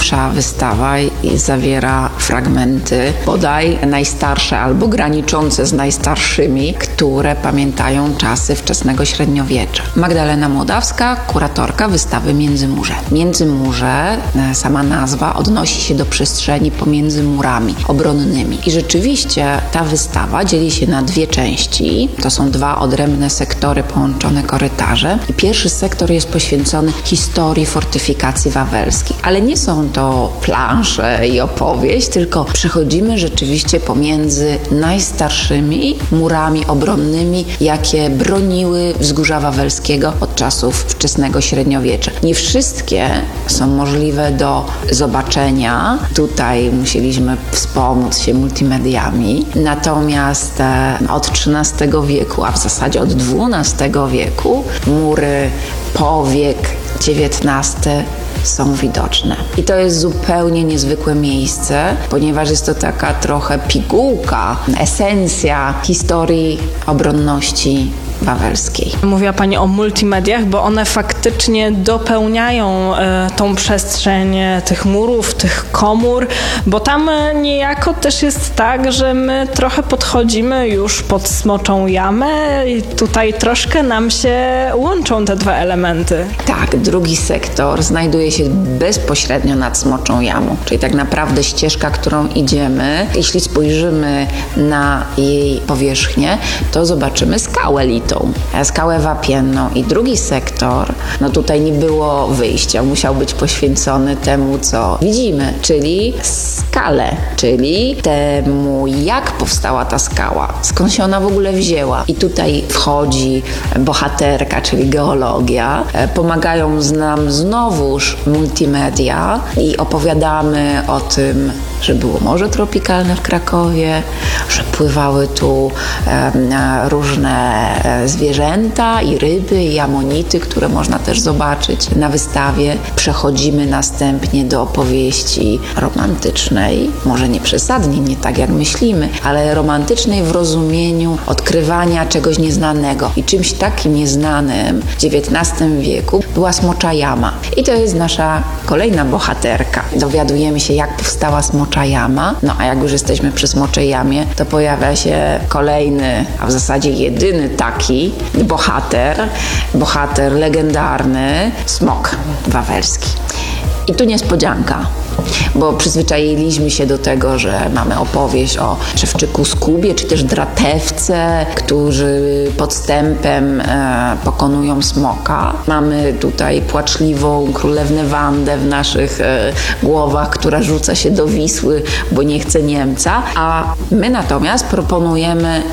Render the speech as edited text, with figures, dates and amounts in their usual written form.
najnowsza wystawa zawiera fragmenty bodaj najstarsze albo graniczące z najstarszymi, które pamiętają czasy wczesnego średniowiecza. Magdalena Młodawska, kuratorka wystawy Międzymurze. Międzymurze, sama nazwa, odnosi się do przestrzeni pomiędzy murami obronnymi. I rzeczywiście ta wystawa dzieli się na dwie części. To są dwa odrębne sektory, połączone korytarze. I pierwszy sektor jest poświęcony historii fortyfikacji wawelskich. Ale nie są to plansze i opowieść, tylko przechodzimy rzeczywiście pomiędzy najstarszymi murami obronnymi, jakie broniły wzgórza wawelskiego od czasów wczesnego średniowiecza. Nie wszystkie są możliwe do zobaczenia. Tutaj musieliśmy wspomóc się multimediami. Natomiast od XIII wieku, a w zasadzie od XII wieku, mury po wiek XIX są widoczne. I to jest zupełnie niezwykłe miejsce, ponieważ jest to taka trochę pigułka, esencja historii obronności wawelskiej. Mówiła Pani o multimediach, bo one faktycznie dopełniają tą przestrzeń tych murów, tych komór, bo tam niejako też jest tak, że my trochę podchodzimy już pod Smoczą Jamę i tutaj troszkę nam się łączą te dwa elementy. Tak, drugi sektor znajduje się bezpośrednio nad Smoczą Jamą, czyli tak naprawdę ścieżka, którą idziemy, jeśli spojrzymy na jej powierzchnię, to zobaczymy skałę litą, skałę wapienną. I drugi sektor, no tutaj nie było wyjścia, musiał być poświęcony temu, co widzimy, czyli skale, czyli temu, jak powstała ta skała, skąd się ona w ogóle wzięła. I tutaj wchodzi bohaterka, czyli geologia. Pomagają nam znowuż multimedia i opowiadamy o tym, że było morze tropikalne w Krakowie, że pływały tu różne zwierzęta i ryby, i amonity, które można też zobaczyć na wystawie. Przechodzimy następnie do opowieści romantycznej, może nie przesadnie, nie tak jak myślimy, ale romantycznej w rozumieniu odkrywania czegoś nieznanego. I czymś takim nieznanym w XIX wieku była Smocza Jama. I to jest nasza kolejna bohaterka. Dowiadujemy się, jak powstała Smocza Jama. No a jak już jesteśmy przy Smoczej Jamie, to pojawia się kolejny, a w zasadzie jedyny taki bohater legendarny, smok wawelski. I tu niespodzianka, bo przyzwyczailiśmy się do tego, że mamy opowieść o Szewczyku Skubie, czy też Dratewce, którzy podstępem pokonują smoka. Mamy tutaj płaczliwą królewnę Wandę w naszych głowach, która rzuca się do Wisły, bo nie chce Niemca, a my natomiast proponujemy